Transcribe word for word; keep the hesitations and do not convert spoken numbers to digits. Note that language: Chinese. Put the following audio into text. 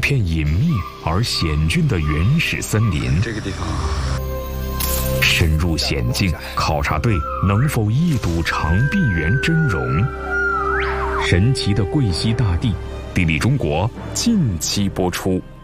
片隐秘而险峻的原始森林。 这个地方深入险境，考察队能否一睹长臂猿真容？神奇的贵西大地，地理中国近期播出。